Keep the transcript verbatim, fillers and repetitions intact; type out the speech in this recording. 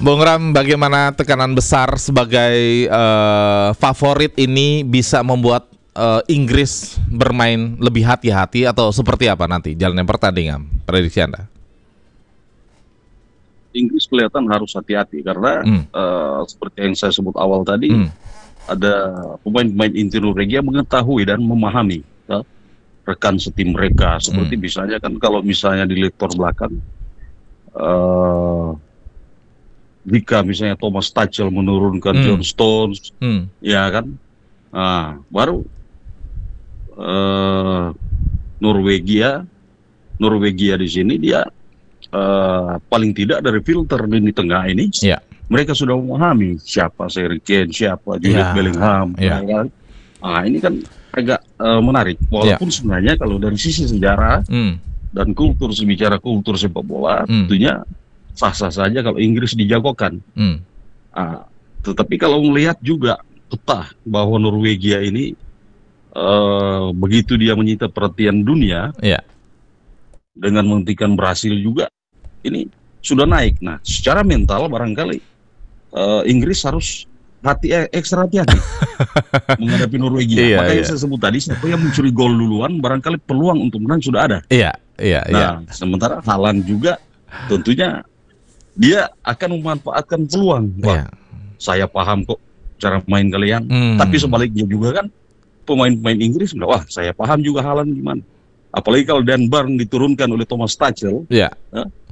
Bung Ram, bagaimana tekanan besar sebagai uh, favorit ini bisa membuat uh, Inggris bermain lebih hati-hati atau seperti apa nanti jalannya pertandingan? Prediksi Anda? Inggris kelihatan harus hati-hati karena hmm. uh, seperti yang saya sebut awal tadi, hmm. ada pemain-pemain inti Norwegia mengetahui dan memahami ya, rekan setim mereka. Seperti hmm. misalnya kan kalau misalnya di lektor belakang, uh, jika misalnya Thomas Tuchel menurunkan hmm. John Stones, hmm. ya kan, nah, baru uh, Norwegia, Norwegia di sini dia uh, paling tidak dari filter di tengah ini, yeah. mereka sudah memahami siapa Harry Kane, siapa Jude yeah. Bellingham, yeah. ya kan? Nah ini kan agak uh, menarik, walaupun yeah. sebenarnya kalau dari sisi sejarah hmm. dan kultur, bicara kultur sepak bola, hmm. tentunya sah-sah saja kalau Inggris dijagokan. Hmm. Uh, tetapi kalau melihat juga peta bahwa Norwegia ini uh, begitu dia menyita perhatian dunia, yeah. dengan menghentikan Brasil juga, ini sudah naik. Nah, secara mental barangkali uh, Inggris harus hati eh, ekstra hati-hati menghadapi Norwegia. Yeah, Makanya yeah. saya sebut tadi, siapa yang mencuri gol duluan, barangkali peluang untuk menang sudah ada. Iya, yeah, iya, yeah, Nah, yeah. sementara Haaland juga tentunya dia akan memanfaatkan peluang. Wah, yeah. saya paham kok cara main kalian. Hmm. Tapi sebaliknya juga kan pemain-pemain Inggris, wah saya paham juga Haaland gimana. Apalagi kalau Dan Burn diturunkan oleh Thomas Tuchel, yeah. ya,